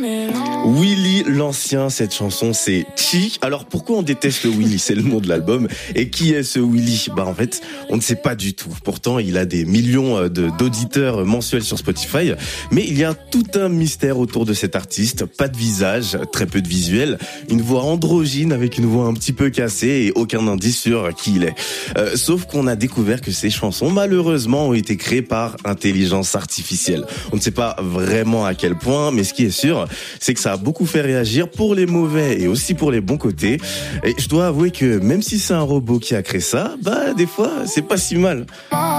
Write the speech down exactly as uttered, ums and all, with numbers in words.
Willy l'ancien, cette chanson c'est Chi. Alors pourquoi on déteste Willy? C'est le nom de l'album. Et qui est ce Willy? Bah en fait, on ne sait pas du tout. Pourtant, il a des millions de, d'auditeurs mensuels sur Spotify. Mais il y a tout un mystère autour de cet artiste. Pas de visage, très peu de visuel, une voix androgyne avec une voix un petit peu cassée et aucun indice sur qui il est. Euh, sauf qu'on a découvert que ces chansons, malheureusement, ont été créées par intelligence artificielle. On ne sait pas vraiment à quel point, mais ce qui est sûr, c'est que ça a beaucoup fait réagir pour les mauvais et aussi pour les bons côtés. Et je dois avouer que même si c'est un robot qui a créé ça, bah des fois c'est pas si mal.